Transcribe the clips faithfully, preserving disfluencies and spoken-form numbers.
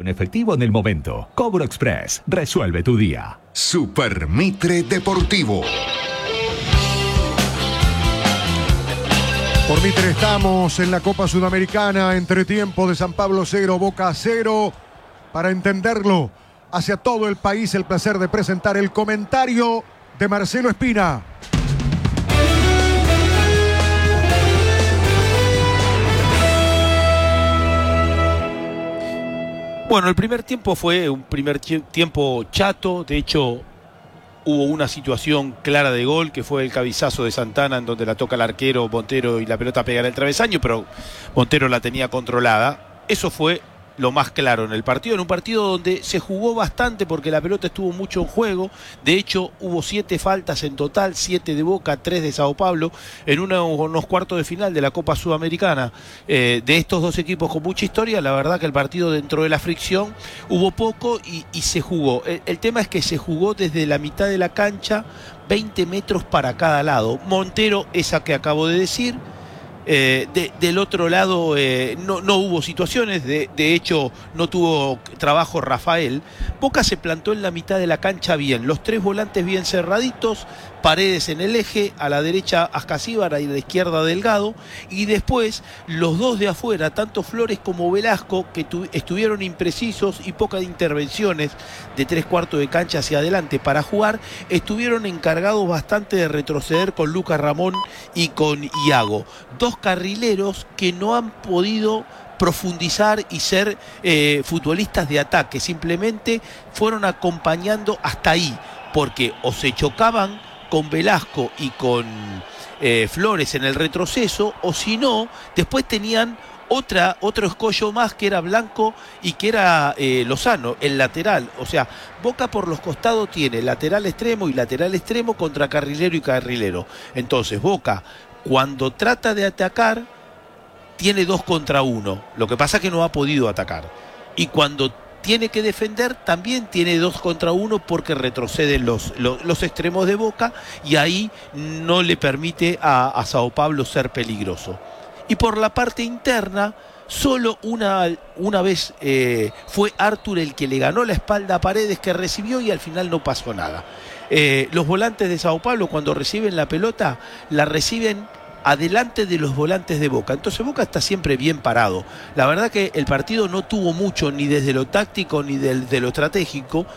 en efectivo en el momento. Cobro Express. Resuelve tu día. Super Mitre Deportivo. Por Mitre estamos en la Copa Sudamericana, entretiempo de San Pablo cero, Boca cero. Para entenderlo, hacia todo el país, el placer de presentar el comentario de Marcelo Espina. Bueno, el primer tiempo fue un primer tiempo chato. De hecho, hubo una situación clara de gol, que fue el cabezazo de Santana, en donde la toca el arquero Montero y la pelota pega en el travesaño, pero Montero la tenía controlada. Eso fue lo más claro en el partido, en un partido donde se jugó bastante porque la pelota estuvo mucho en juego. De hecho, hubo siete faltas en total, siete de Boca, tres de Sao Paulo, en una, unos cuartos de final de la Copa Sudamericana. Eh, de estos dos equipos con mucha historia, la verdad que el partido, dentro de la fricción, hubo poco y, y se jugó. El, el tema es que se jugó desde la mitad de la cancha, veinte metros para cada lado. Montero, esa que acabo de decir. Eh, de, del otro lado eh, no, no hubo situaciones, de, de hecho no tuvo trabajo Rafael. Boca se plantó en la mitad de la cancha bien, los tres volantes bien cerraditos, Paredes en el eje, a la derecha Ascasíbar, a la izquierda Delgado, y después los dos de afuera, tanto Flores como Velasco, que tu, estuvieron imprecisos y pocas intervenciones de tres cuartos de cancha hacia adelante para jugar, estuvieron encargados bastante de retroceder con Lucas Ramón y con Iago. Dos carrileros que no han podido profundizar y ser eh, futbolistas de ataque, simplemente fueron acompañando hasta ahí, porque o se chocaban con Velasco y con eh, Flores en el retroceso, o si no, después tenían otra, otro escollo más, que era Blanco y que era eh, Lozano, el lateral. O sea, Boca por los costados tiene lateral extremo y lateral extremo contra carrilero y carrilero. Entonces Boca, cuando trata de atacar, tiene dos contra uno. Lo que pasa es que no ha podido atacar. Y cuando tiene que defender, también tiene dos contra uno, porque retroceden los, los, los extremos de Boca, y ahí no le permite a, a Sao Paulo ser peligroso. Y por la parte interna, solo una, una vez eh, fue Arthur el que le ganó la espalda a Paredes, que recibió, y al final no pasó nada. Eh, los volantes de Sao Paulo, cuando reciben la pelota, la reciben adelante de los volantes de Boca. Entonces Boca está siempre bien parado. La verdad que el partido no tuvo mucho, ni desde lo táctico ni desde lo estratégico,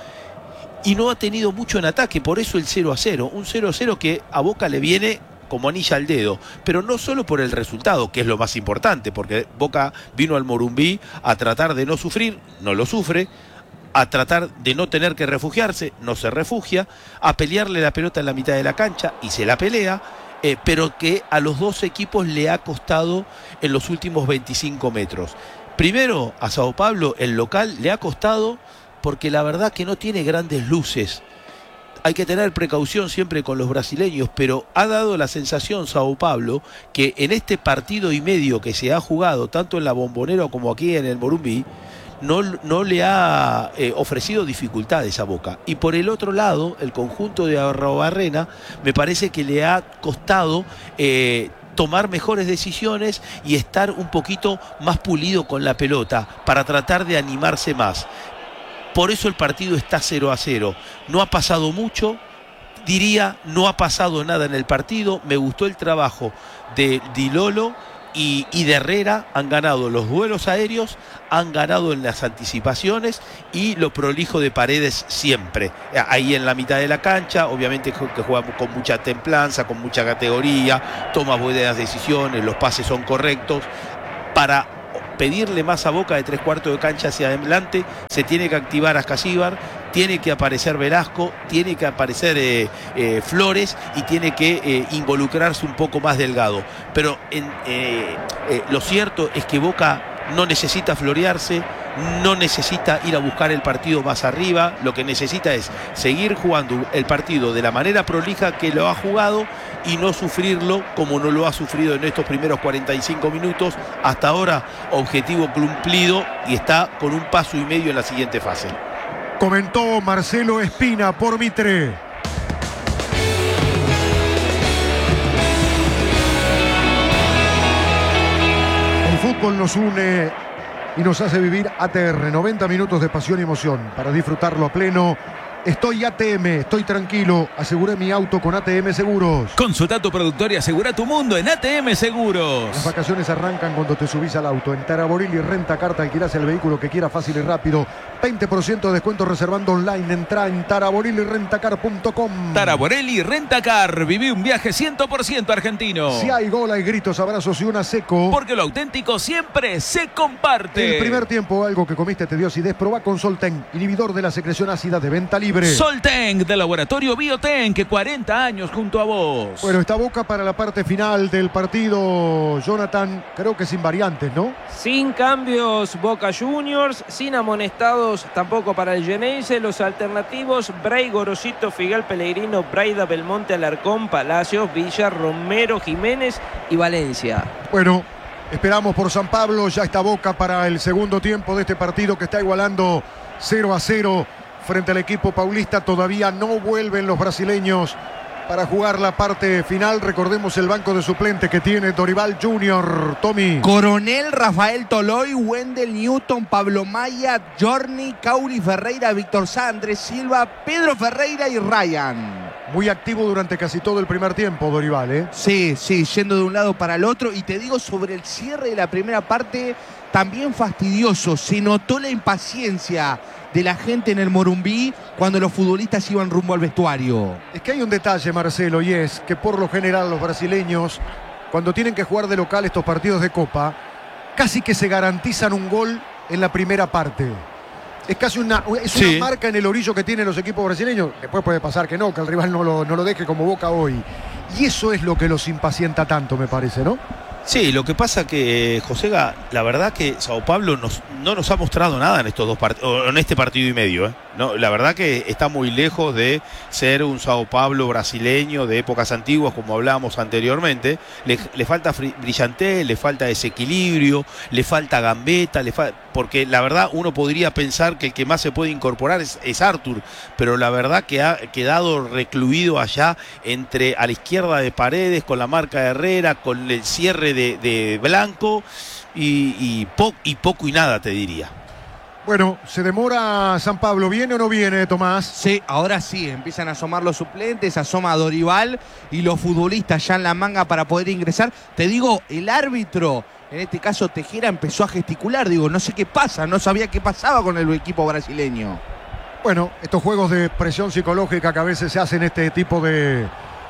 y no ha tenido mucho en ataque. Por eso el cero a cero. Un cero a cero que a Boca le viene como anilla al dedo, pero no solo por el resultado, que es lo más importante, porque Boca vino al Morumbí a tratar de no sufrir, no lo sufre, a tratar de no tener que refugiarse, no se refugia, a pelearle la pelota en la mitad de la cancha, y se la pelea, eh, pero que a los dos equipos le ha costado en los últimos veinticinco metros. Primero, a Sao Paulo, el local, le ha costado porque la verdad que no tiene grandes luces. Hay que tener precaución siempre con los brasileños, pero ha dado la sensación Sao Paulo que en este partido y medio que se ha jugado, tanto en la Bombonera como aquí en el Morumbí, no, no le ha eh, ofrecido dificultades a Boca. Y por el otro lado, el conjunto de Arrobarrena me parece que le ha costado eh, tomar mejores decisiones y estar un poquito más pulido con la pelota para tratar de animarse más. Por eso el partido está cero a cero. No ha pasado mucho, diría, no ha pasado nada en el partido. Me gustó el trabajo de Di Lolo y, y de Herrera. Han ganado los duelos aéreos, han ganado en las anticipaciones, y lo prolijo de Paredes siempre. Ahí en la mitad de la cancha, obviamente que juega con mucha templanza, con mucha categoría, toma buenas decisiones, los pases son correctos. Para pedirle más a Boca de tres cuartos de cancha hacia adelante, se tiene que activar Ascasíbar, tiene que aparecer Velasco, tiene que aparecer eh, eh, Flores, y tiene que eh, involucrarse un poco más Delgado. Pero en, eh, eh, lo cierto es que Boca no necesita florearse, no necesita ir a buscar el partido más arriba. Lo que necesita es seguir jugando el partido de la manera prolija que lo ha jugado y no sufrirlo como no lo ha sufrido en estos primeros cuarenta y cinco minutos. Hasta ahora, objetivo cumplido, y está con un paso y medio en la siguiente fase. Comentó Marcelo Espina por Mitre. El fútbol nos une y nos hace vivir A T R. noventa minutos de pasión y emoción para disfrutarlo a pleno. Estoy A T M, estoy tranquilo. Aseguré mi auto con A T M Seguros. Consulta tu productor y asegura tu mundo en A T M Seguros. Las vacaciones arrancan cuando te subís al auto. En Taraborelli Renta Car te alquilás el vehículo que quieras fácil y rápido. veinte por ciento de descuento reservando online. Entra en taraborelli rentacar punto com. Taraborelli Rentacar. Viví un viaje cien por ciento argentino. Si hay gol, hay gritos, abrazos y una seco. Porque lo auténtico siempre se comparte. El primer tiempo, algo que comiste te dio acidez. Probá con Solten, inhibidor de la secreción ácida, de venta libre. Solten, del laboratorio Bioten, que cuarenta años junto a vos. Bueno, está Boca para la parte final del partido, Jonathan, creo que sin variantes, ¿no? Sin cambios Boca Juniors, sin amonestados tampoco para el Geneise. Los alternativos: Bray, Gorosito, Figal, Pellegrino, Braida, Belmonte, Alarcón, Palacios, Villa, Romero, Jiménez y Valencia. Bueno, esperamos por San Pablo. Ya está Boca para el segundo tiempo de este partido que está igualando cero a cero frente al equipo paulista. Todavía no vuelven los brasileños para jugar la parte final. Recordemos el banco de suplente que tiene Dorival junior Tommy. Coronel, Rafael Toloy, Wendel Newton, Pablo Maya, Journey, Cauri Ferreira, Víctor Sá, Andrés Silva, Pedro Ferreira y Ryan. Muy activo durante casi todo el primer tiempo, Dorival, ¿eh? Sí, sí, yendo de un lado para el otro. Y te digo, sobre el cierre de la primera parte, también fastidioso. Se notó la impaciencia de la gente en el Morumbí cuando los futbolistas iban rumbo al vestuario. Es que hay un detalle, Marcelo, y es que por lo general los brasileños, cuando tienen que jugar de local estos partidos de Copa, casi que se garantizan un gol en la primera parte. Es casi una, es una Sí. marca en el orillo que tienen los equipos brasileños. Después puede pasar que no, que el rival no lo, no lo deje como Boca hoy. Y eso es lo que los impacienta tanto, me parece, ¿no? Sí, lo que pasa que, Josega, la verdad que Sao Paulo nos, no nos ha mostrado nada en estos dos partidos, en este partido y medio, ¿eh? No, la verdad que está muy lejos de ser un Sao Paulo brasileño de épocas antiguas, como hablábamos anteriormente. Le, le falta brillantez, le falta desequilibrio, le falta gambeta, le fa... porque la verdad uno podría pensar que el que más se puede incorporar es, es Arthur, pero la verdad que ha quedado recluido allá entre a la izquierda de Paredes, con la marca de Herrera, con el cierre de, de Blanco y, y, po, y poco y nada, te diría. Bueno, se demora San Pablo. ¿Viene o no viene, Tomás? Sí, ahora sí, empiezan a asomar los suplentes, asoma Dorival y los futbolistas ya en la manga para poder ingresar. Te digo, el árbitro, en este caso Tejera, empezó a gesticular. Digo, no sé qué pasa, no sabía qué pasaba con el equipo brasileño. Bueno, estos juegos de presión psicológica que a veces se hacen en este tipo de,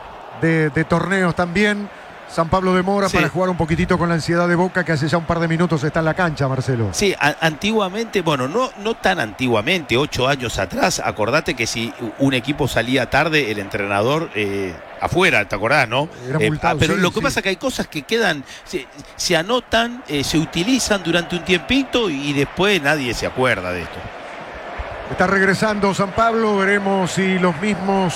de, de torneos también. San Pablo demora sí. para jugar un poquitito con la ansiedad de Boca, que hace ya un par de minutos está en la cancha, Marcelo. Sí, a, antiguamente, bueno, no, no tan antiguamente, ocho años atrás, acordate que si un equipo salía tarde, el entrenador eh, afuera, ¿te acordás, no? Era multado, eh, pero sí, lo que sí. pasa es que hay cosas que quedan, se, se anotan, eh, se utilizan durante un tiempito y después nadie se acuerda de esto. Está regresando San Pablo, veremos si los mismos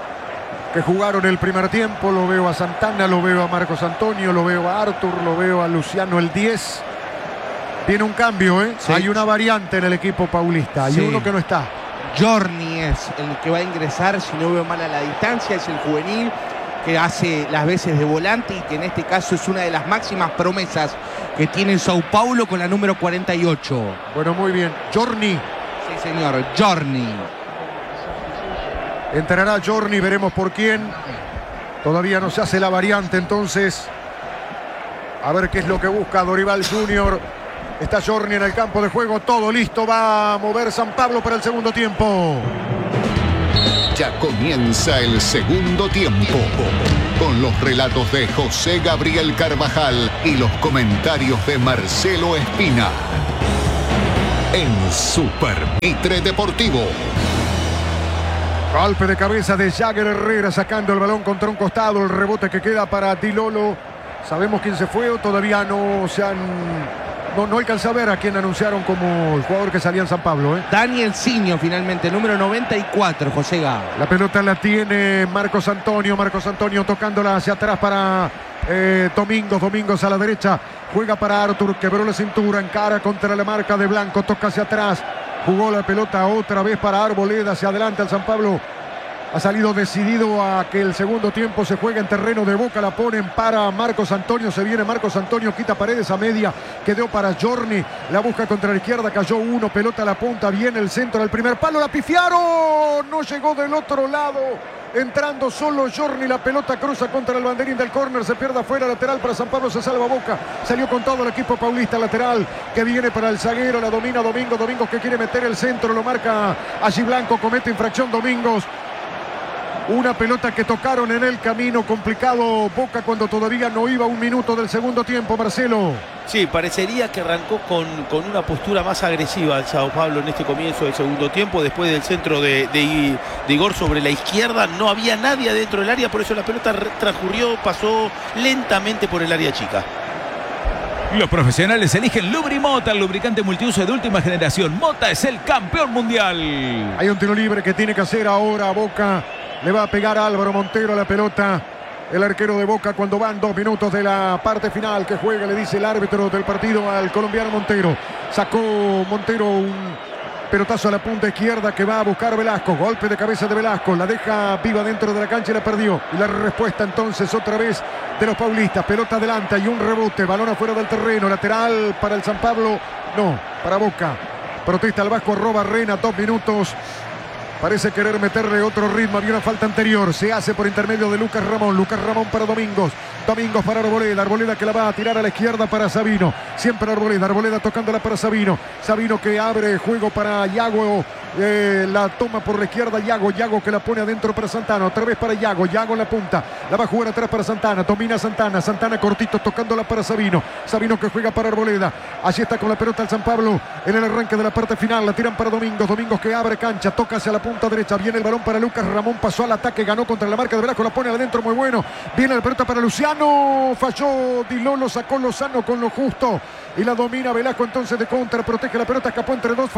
que jugaron el primer tiempo, lo veo a Santana, lo veo a Marcos Antonio, lo veo a Arthur, lo veo a Luciano el diez. Tiene un cambio, ¿eh? Sí. Hay una variante en el equipo paulista, hay sí. uno que no está. Journey es el que va a ingresar, si no veo mal a la distancia, es el juvenil que hace las veces de volante y que en este caso es una de las máximas promesas que tiene Sao Paulo con la número cuarenta y ocho. Bueno, muy bien. Journey. Sí, señor, Journey. Entrará Journey, veremos por quién. Todavía no se hace la variante, entonces. A ver qué es lo que busca Dorival junior Está Journey en el campo de juego, todo listo. Va a mover San Pablo para el segundo tiempo. Ya comienza el segundo tiempo. Con los relatos de José Gabriel Carvajal y los comentarios de Marcelo Espina. En Super Mitre Deportivo. Golpe de cabeza de Jagger Herrera sacando el balón contra un costado. El rebote que queda para Di Lolo. ¿Sabemos quién se fue o todavía no se han... No, no alcanza a ver a quién anunciaron como el jugador que salía en San Pablo, ¿eh? Daniel Ciño, finalmente, número noventa y cuatro, José Gá. La pelota la tiene Marcos Antonio. Marcos Antonio tocándola hacia atrás para eh, Domingos. Domingos a la derecha. Juega para Arthur. Quebró la cintura. Encara contra la marca de Blanco. Toca hacia atrás. Jugó la pelota otra vez para Arboleda. Hacia adelante al San Pablo. ha salido decidido a que el segundo tiempo se juegue en terreno de Boca. La ponen para Marcos Antonio. Se viene Marcos Antonio, quita Paredes a media. Quedó para Giorni. La busca contra la izquierda. Cayó uno. Pelota a la punta. Viene el centro del primer palo. La pifiaron. No llegó del otro lado. Entrando solo Giorni. La pelota cruza contra el banderín del córner. Se pierde afuera. Lateral para San Pablo. Se salva Boca. Salió con todo el equipo paulista. Lateral que viene para el zaguero. La domina Domingos. Domingos que quiere meter el centro. Lo marca allí Blanco. Comete infracción Domingos. Una pelota que tocaron en el camino, complicado Boca cuando todavía no iba un minuto del segundo tiempo, Marcelo. Sí, parecería que arrancó con, con una postura más agresiva el Sao Paulo en este comienzo del segundo tiempo. Después del centro de, de, de Igor sobre la izquierda, no había nadie dentro del área, por eso la pelota transcurrió, pasó lentamente por el área chica. Los profesionales eligen Lubrimota, el lubricante multiuso de última generación. Mota es el campeón mundial. Hay un tiro libre que tiene que hacer ahora Boca. Le va a pegar a Álvaro Montero la pelota. El arquero de Boca cuando van dos minutos de la parte final que juega, le dice el árbitro del partido al colombiano Montero. Sacó Montero un pelotazo a la punta izquierda que va a buscar Velasco. Golpe de cabeza de Velasco. La deja viva dentro de la cancha y la perdió. Y la respuesta entonces otra vez de los paulistas. Pelota adelante y un rebote. Balón afuera del terreno. Lateral para el San Pablo. No, para Boca. Protesta el Vasco Arroba Rena. Dos minutos. Parece querer meterle otro ritmo. Había una falta anterior. Se hace por intermedio de Lucas Ramón. Lucas Ramón para Domingos. Domingos para Arboleda. Arboleda que la va a tirar a la izquierda para Sabino. Siempre Arboleda. Arboleda tocándola para Sabino. Sabino que abre juego para Yago. Eh, la toma por la izquierda Yago. Yago que la pone adentro para Santana. Otra vez para Yago. Yago en la punta. La va a jugar atrás para Santana. Domina Santana. Santana cortito tocándola para Sabino. Sabino que juega para Arboleda. Allí está con la pelota el San Pablo. En el arranque de la parte final. La tiran para Domingos. Domingos que abre cancha. Toca hacia la punta derecha. Viene el balón para Lucas Ramón. Pasó al ataque. Ganó contra la marca de Velasco. La pone adentro. Muy bueno. Viene la pelota para Luciano. Falló Di Lolo. Sacó Lozano con lo justo. Y la domina Velasco entonces de contra. Protege la pelota. Escapó entre dos.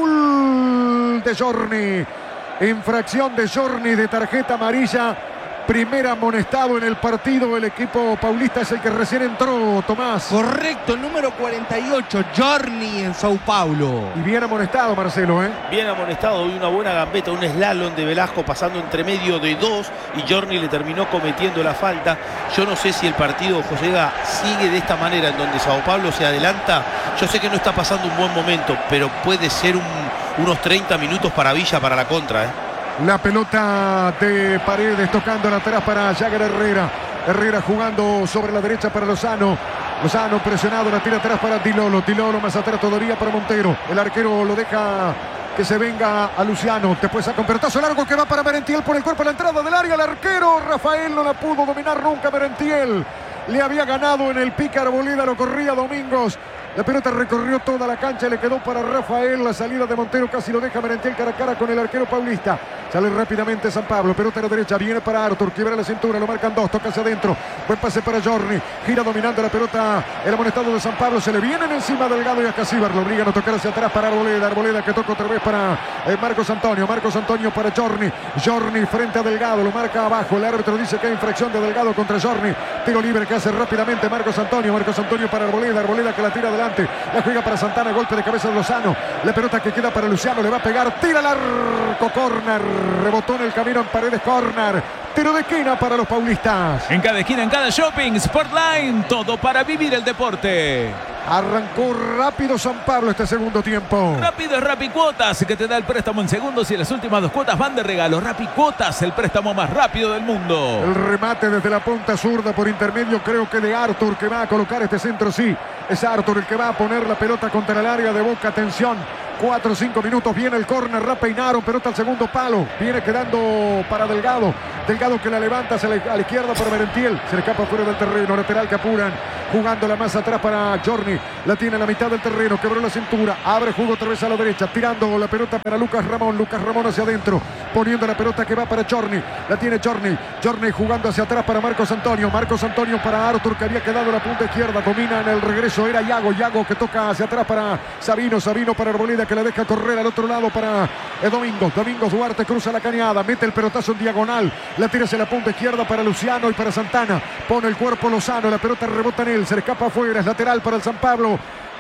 Foul de Giorni. Infracción de Giorni de tarjeta amarilla. Primer amonestado en el partido. El equipo paulista es el que recién entró, Tomás. Correcto, el número cuarenta y ocho, Giorni en Sao Paulo. Y bien amonestado, Marcelo, ¿eh? Bien amonestado y una buena gambeta, un slalom de Velasco pasando entre medio de dos y Giorni le terminó cometiendo la falta. Yo no sé si el partido, Josega, sigue de esta manera en donde Sao Paulo se adelanta. Yo sé que no está pasando un buen momento, pero puede ser un, unos treinta minutos para Villa para la contra, ¿eh? La pelota de Paredes tocando atrás para Jagger Herrera. Herrera jugando sobre la derecha para Lozano. Lozano presionado, la tira atrás para Di Lolo. Di Lolo más atrás todavía para Montero. El arquero lo deja que se venga a Luciano. Después saca un pelotazo largo que va para Merentiel por el cuerpo a la entrada del área. El arquero Rafael no la pudo dominar nunca Merentiel. Le había ganado en el pique Arboleda, lo corría Domingos. La pelota recorrió toda la cancha, le quedó para Rafael. La salida de Montero casi lo deja Merentiel cara a cara con el arquero paulista. Sale rápidamente San Pablo, pelota a la derecha, viene para Arthur, quiebra la cintura, lo marcan dos, toca hacia adentro. Buen pase para Giorni, gira dominando la pelota el amonestado de San Pablo. Se le vienen encima Delgado y Acasíbar, lo obligan a tocar hacia atrás para Arboleda. Arboleda que toca otra vez para eh, Marcos Antonio. Marcos Antonio para Giorni. Giorni frente a Delgado, lo marca abajo. El árbitro dice que hay infracción de Delgado contra Giorni. Tiro libre que hace rápidamente Marcos Antonio. Marcos Antonio para Arboleda. Arboleda que la tira adelante. La juega para Santana, golpe de cabeza de Lozano. La pelota que queda para Luciano, le va a pegar. Tira al arco, córner. Rebotó en el camino en Paredes, córner. Tiro de esquina para los paulistas. En cada esquina, en cada shopping, Sportline, todo para vivir el deporte. Arrancó rápido San Pablo este segundo tiempo. Rápido es Rapicuotas, que te da el préstamo en segundos y las últimas dos cuotas van de regalo. Rapicuotas, el préstamo más rápido del mundo. El remate desde la punta zurda por intermedio, creo que de Arthur, que va a colocar este centro, sí. Es Arthur el que va a poner la pelota contra el área de Boca. Atención, cuatro o cinco minutos, viene el córner, Rapeinaron, pelota al segundo palo. Viene quedando para Delgado. Delgado que la levanta hacia la, a la izquierda para Merentiel. Se le escapa fuera del terreno, lateral que apuran. Jugándola más atrás para Giorni. La tiene en la mitad del terreno, quebró la cintura. Abre juego otra vez a la derecha, tirando la pelota para Lucas Ramón. Lucas Ramón hacia adentro, poniendo la pelota que va para Giorni. La tiene Giorni. Giorni jugando hacia atrás para Marcos Antonio. Marcos Antonio para Arthur, que había quedado en la punta izquierda. Domina en el regreso, era Yago. Yago que toca hacia atrás para Sabino. Sabino para Arboleda, que la deja correr al otro lado para eh, Domingos. Domingos Duarte cruza la cañada, mete el pelotazo en diagonal. La tira hacia la punta izquierda para Luciano y para Santana. Pone el cuerpo Lozano, la pelota rebota en él, se le escapa afuera, es lateral para el San Pablo.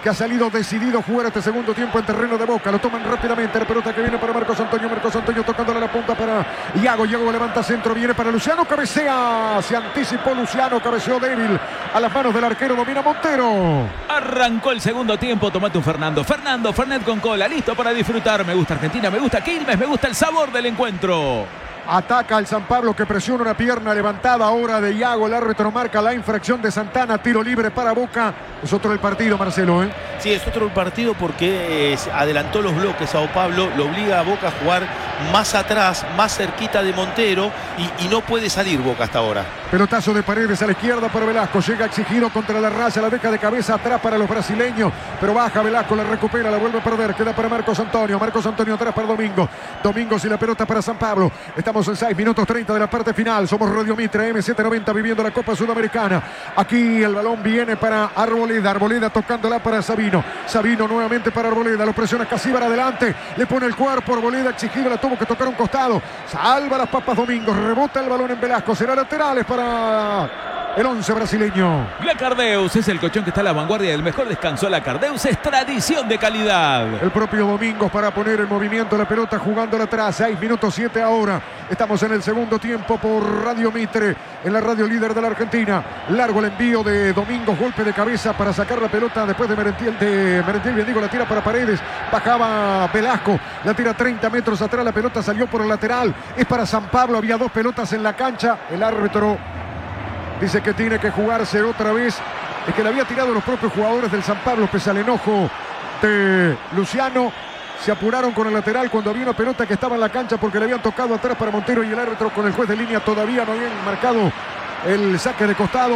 que ha salido decidido a jugar este segundo tiempo en terreno de Boca. Lo toman rápidamente, la pelota que viene para Marcos Antonio. Marcos Antonio tocándole la punta para Iago. Iago levanta centro, viene para Luciano, cabecea. Se anticipó Luciano, cabeceó débil a las manos del arquero, domina Montero. Arrancó el segundo tiempo, tomate un Fernando. Fernando, Fernet con cola, listo para disfrutar. Me gusta Argentina, me gusta Quilmes, me gusta el sabor del encuentro. Ataca el San Pablo que presiona una pierna levantada ahora de Iago. El árbitro marca la infracción de Santana. Tiro libre para Boca. Es otro el partido, Marcelo, ¿eh? Sí, es otro el partido porque eh, adelantó los bloques Sao Paulo. Lo obliga a Boca a jugar más atrás, más cerquita de Montero. Y, y no puede salir Boca hasta ahora. Pelotazo de Paredes a la izquierda para Velasco. Llega exigido contra la raya. La deja de cabeza atrás para los brasileños. Pero baja Velasco, la recupera, la vuelve a perder. Queda para Marcos Antonio. Marcos Antonio atrás para Domingo. Domingos y la pelota para San Pablo. Estamos en seis minutos treinta de la parte final. Somos Radio Mitre, M setecientos noventa viviendo la Copa Sudamericana. Aquí el balón viene para Arboleda. Arboleda tocándola para Sabino. Sabino nuevamente para Arboleda. Lo presiona Casíbar adelante. Le pone el cuerpo. Arboleda exigido. La tuvo que tocar un costado. Salva las papas Domingos. Rebota el balón en Velasco. Será laterales para el once brasileño. La Cardeus es el colchón que está a la vanguardia del mejor descanso. La Cardeus es tradición de calidad. El propio Domingos para poner en movimiento la pelota jugándola atrás. seis minutos siete ahora. Estamos en el segundo tiempo por Radio Mitre, en la radio líder de la Argentina. Largo el envío de Domingos, golpe de cabeza para sacar la pelota después de Merentiel. De Merentiel, bien digo, la tira para Paredes. Bajaba Velasco, la tira treinta metros atrás. La pelota salió por el lateral. Es para San Pablo. Había dos pelotas en la cancha. El árbitro dice que tiene que jugarse otra vez. Es que le había tirado los propios jugadores del San Pablo, pese al enojo de Luciano. Se apuraron con el lateral cuando había una pelota que estaba en la cancha porque le habían tocado atrás para Montero, y el árbitro con el juez de línea todavía no habían marcado el saque de costado.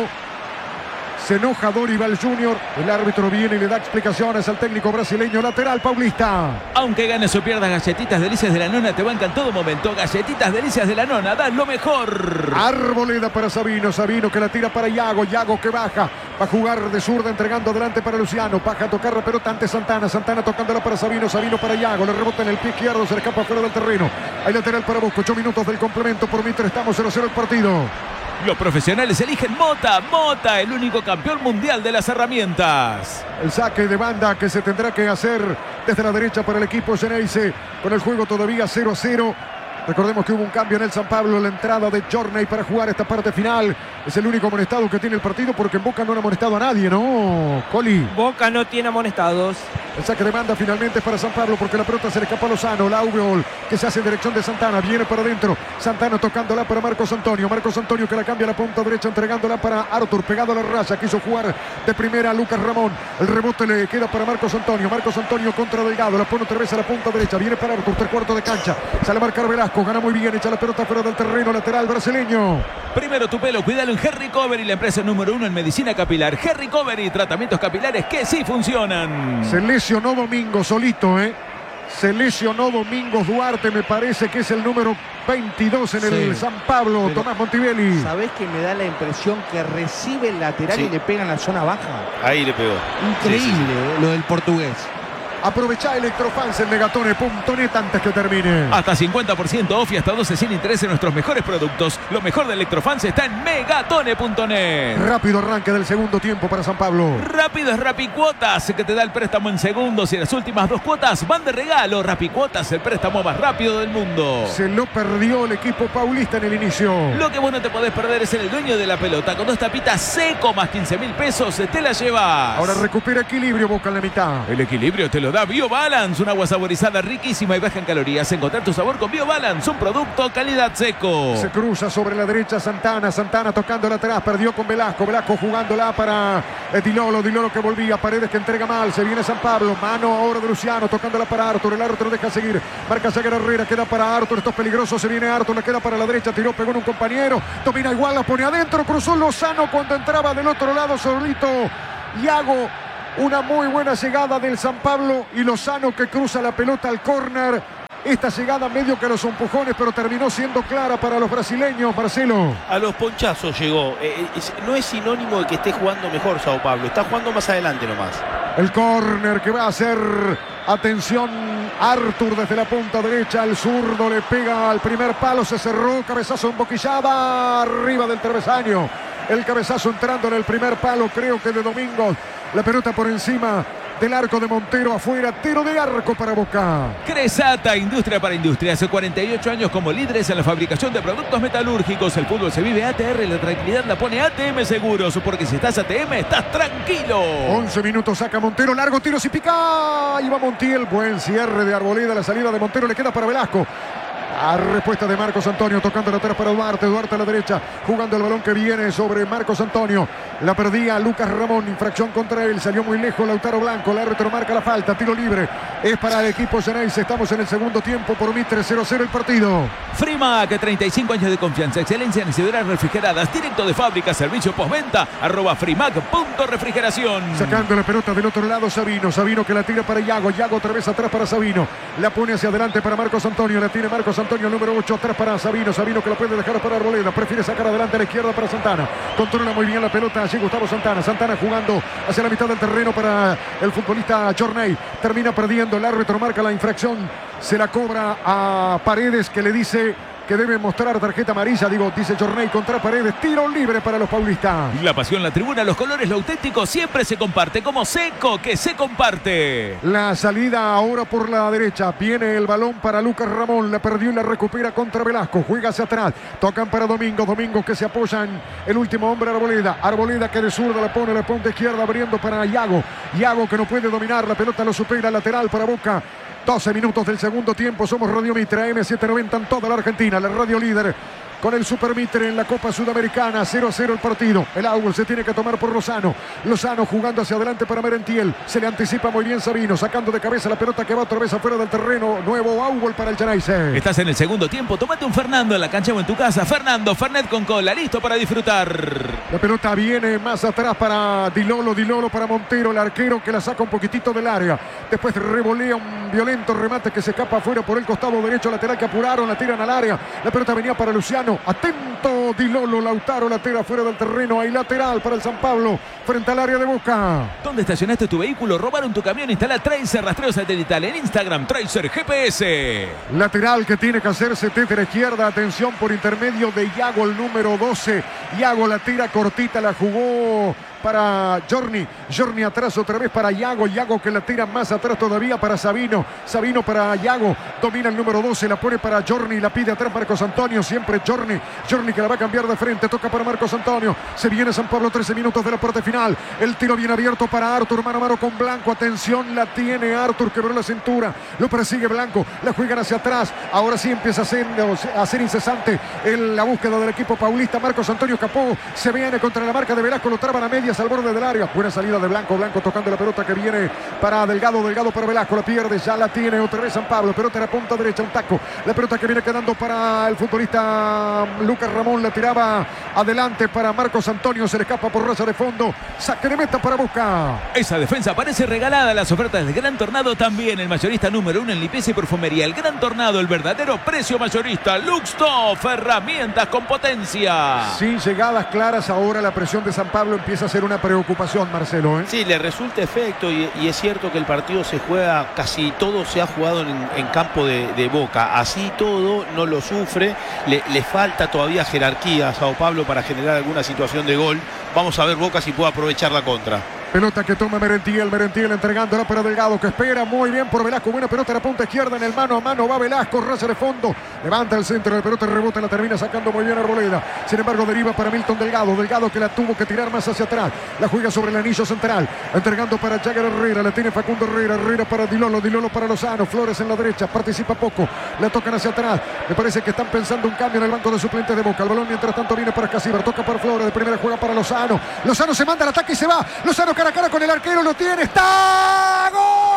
Se enoja Dorival junior El árbitro viene y le da explicaciones al técnico brasileño. Lateral paulista. Aunque ganes o pierdas, Galletitas Delicias de la Nona te bancan todo momento. Galletitas Delicias de la Nona, dan lo mejor. Arboleda para Sabino. Sabino que la tira para Iago. Iago que baja. Va a jugar de zurda, entregando adelante para Luciano. Baja a tocar la pelota ante Santana. Santana tocándola para Sabino. Sabino para Iago. Le rebota en el pie izquierdo. Se le escapa fuera del terreno. Hay lateral para Boca. ocho minutos del complemento por Mitre. Estamos cero cero el partido. Los profesionales eligen Mota. Mota, el único campeón mundial de las herramientas. El saque de banda que se tendrá que hacer desde la derecha para el equipo Xeneize, con el juego todavía cero a cero. Recordemos que hubo un cambio en el San Pablo, la entrada de Journey para jugar esta parte final. Es el único amonestado que tiene el partido, porque en Boca no han amonestado a nadie, ¿no, Coli? Boca no tiene amonestados. El saque de banda finalmente es para San Pablo, porque la pelota se le escapa a Lozano. La Ubeol que se hace en dirección de Santana, viene para adentro. Santana tocándola para Marcos Antonio. Marcos Antonio que la cambia a la punta derecha, entregándola para Arthur, pegado a la raya. Quiso jugar de primera a Lucas Ramón. El rebote le queda para Marcos Antonio. Marcos Antonio contra Delgado, la pone otra vez a la punta derecha. Viene para Arthur, tres cuartos de cancha. Sale a marcar Velasco, gana muy bien, echa la pelota fuera del terreno. Lateral brasileño. Primero tu pelo, cuídalo en Hair Recovery, la empresa número uno en medicina capilar. Hair Recovery, tratamientos capilares que sí funcionan. Se lesionó Domingo solito, ¿eh? Se lesionó Domingos Duarte, me parece que es el número veintidós en el Sí. San Pablo, Pero, Tomás Montivelli. ¿sabés que me da la impresión que recibe el lateral Sí. y le pega en la zona baja? Ahí le pegó. Increíble, Sí, sí, sí. eh, lo del portugués. Aprovechá Electrofans en megatone punto net antes que termine. Hasta cincuenta por ciento off y hasta doce sin interés en nuestros mejores productos. Lo mejor de Electrofans está en megatone punto net. Rápido arranque del segundo tiempo para San Pablo. Rápido es Rapicuotas, que te da el préstamo en segundos y las últimas dos cuotas van de regalo. Rapicuotas, el préstamo más rápido del mundo. Se lo perdió el equipo paulista en el inicio. Lo que vos no te podés perder es el dueño de la pelota. Con dos tapitas seco más quince mil pesos te la llevas. Ahora recupera equilibrio, Boca en la mitad. El equilibrio te lo da BioBalance, un agua saborizada riquísima y baja en calorías. Encontrar tu sabor con BioBalance, un producto calidad seco. Se cruza sobre la derecha Santana. Santana tocándola atrás. Perdió con Velasco. Velasco jugándola para eh, Dilolo. Dilolo que volvía. Paredes que entrega mal. Se viene San Pablo. Mano ahora de Luciano. Tocándola para Arthur. El árbitro deja seguir. Marca Jagger Herrera. Queda para Arthur. Esto es peligroso. Se viene Arthur. Le queda para la derecha. Tiró, pegó en un compañero. Domina igual. La pone adentro. Cruzó Lozano cuando entraba del otro lado solito. Iago. Una muy buena llegada del San Pablo y Lozano que cruza la pelota al córner. Esta llegada medio que los empujones, pero terminó siendo clara para los brasileños, Marcelo. A los ponchazos llegó. Eh, es- no es sinónimo de que esté jugando mejor Sao Paulo. Está jugando más adelante nomás. El córner que va a hacer, atención, Arthur desde la punta derecha, el zurdo le pega al primer palo, se cerró, cabezazo en boquillada, arriba del travesaño. El cabezazo entrando en el primer palo, creo que de Domingos. La pelota por encima del arco de Montero afuera, tiro de arco para Boca. Cresata, industria para industria. Hace cuarenta y ocho años como líderes en la fabricación de productos metalúrgicos. El fútbol se vive A T R y la tranquilidad la pone A T M Seguros. Porque si estás A T M, estás tranquilo. once minutos, saca Montero, largo tiro, si pica. Y va Montiel, buen cierre de Arboleda. La salida de Montero le queda para Velasco. A respuesta de Marcos Antonio, tocando la atrás para Duarte, Duarte a la derecha, jugando el balón que viene sobre Marcos Antonio. La perdía Lucas Ramón, infracción contra él, salió muy lejos Lautaro Blanco, el árbitro marca la falta, tiro libre, es para el equipo Xeneize. Estamos en el segundo tiempo, por Mitre cero cero el partido. Frimac, treinta y cinco años de confianza, excelencia en incideras refrigeradas, directo de fábrica, servicio postventa, arroba frimac punto refrigeración. Sacando la pelota del otro lado Sabino, Sabino que la tira para Iago, Iago otra vez atrás para Sabino, la pone hacia adelante para Marcos Antonio, la tiene Marcos Antonio, número ocho, atrás para Sabino, Sabino que la puede dejar para Arboleda, prefiere sacar adelante a la izquierda para Santana, controla muy bien la pelota allí Gustavo Santana, Santana jugando hacia la mitad del terreno para el futbolista Jorney, termina perdiendo, el árbitro marca la infracción, se la cobra a Paredes que le dice que debe mostrar tarjeta amarilla, digo, dice Jorney contra Paredes, tiro libre para los paulistas. La pasión, la tribuna, los colores, lo auténtico siempre se comparte, como Seco que se comparte. La salida ahora por la derecha, viene el balón para Lucas Ramón, la perdió y la recupera contra Velasco, juega hacia atrás, tocan para Domingo, Domingo que se apoyan, el último hombre Arboleda, Arboleda que de zurda la pone, la pone de izquierda abriendo para Iago, Iago que no puede dominar, la pelota lo supera, lateral para Boca. doce minutos del segundo tiempo, somos Radio Mitre, A M setecientos noventa en toda la Argentina, la radio líder con el Super Mitre en la Copa Sudamericana, cero a cero el partido, el Augur se tiene que tomar por Lozano, Lozano jugando hacia adelante para Merentiel, se le anticipa muy bien Sabino, sacando de cabeza la pelota que va otra vez afuera del terreno, nuevo Augur para el Xeneize. Estás en el segundo tiempo, tomate un Fernando en la cancha o en tu casa, Fernando, Fernet con cola, listo para disfrutar. La pelota viene más atrás para Dilolo, Dilolo para Montero, el arquero que la saca un poquitito del área, después revolea un violento remate que se escapa afuera por el costado derecho lateral que apuraron, la tiran al área, la pelota venía para Luciano, atento Dilolo, Lautaro la tira fuera del terreno, hay lateral para el San Pablo frente al área de Boca. ¿Dónde estacionaste tu vehículo? ¿Robaron tu camión? Instala Tracer rastreo satelital en Instagram, Tracer G P S. Lateral que tiene que hacerse desde la izquierda, atención por intermedio de Iago, el número doce, Iago la tira cortita, la jugó para Jorni, Jorni atrás otra vez para Iago, Iago que la tira más atrás todavía para Sabino, Sabino para Iago, domina el número doce, la pone para Jorni, la pide atrás Marcos Antonio, siempre Jorni, Jorni que la va a cambiar de frente, toca para Marcos Antonio, se viene San Pablo, trece minutos de la parte final, el tiro bien abierto para Arthur, mano a mano con Blanco, atención, la tiene Arthur, quebró la cintura, lo persigue Blanco, la juegan hacia atrás, ahora sí empieza a ser, a ser incesante en la búsqueda del equipo paulista, Marcos Antonio escapó, se viene contra la marca de Velasco, lo traban a media al borde del área, buena salida de Blanco, Blanco tocando la pelota que viene para Delgado, Delgado para Velasco, la pierde, ya la tiene otra vez San Pablo, pelota en la punta derecha, un taco, la pelota que viene quedando para el futbolista Lucas Ramón, la tiraba adelante para Marcos Antonio, se le escapa por raza de fondo, saque de meta para Boca. Esa defensa parece regalada, las ofertas del Gran Tornado también, el mayorista número uno en limpieza y perfumería, el Gran Tornado, el verdadero precio mayorista, Luxtoff, herramientas con potencia. Sin llegadas claras, ahora la presión de San Pablo empieza a ser una preocupación, Marcelo, ¿eh? Sí, le resulta efecto y, y es cierto que el partido se juega, casi todo se ha jugado en, en campo de, de Boca, así todo no lo sufre, le, le falta todavía jerarquía a Sao Paulo para generar alguna situación de gol, vamos a ver Boca si puede aprovechar la contra. Pelota que toma Merentiel, Merentiel entregándola para Delgado que espera muy bien por Velasco, buena pelota a la punta izquierda en el mano a mano, va Velasco, raza de fondo, levanta el centro, la pelota rebota, la termina sacando muy bien Arboleda, sin embargo deriva para Milton Delgado, Delgado que la tuvo que tirar más hacia atrás, la juega sobre el anillo central, entregando para Jagger Herrera, la tiene Facundo Herrera, Herrera para Dilolo, Dilolo para Lozano, Flores en la derecha, participa poco, la tocan hacia atrás, me parece que están pensando un cambio en el banco de suplentes de Boca, el balón mientras tanto viene para Casíbar, toca para Flores, de primera juega para Lozano, Lozano se manda al ataque y se va, Lozano cara a cara con el arquero, lo tiene, está ¡gol!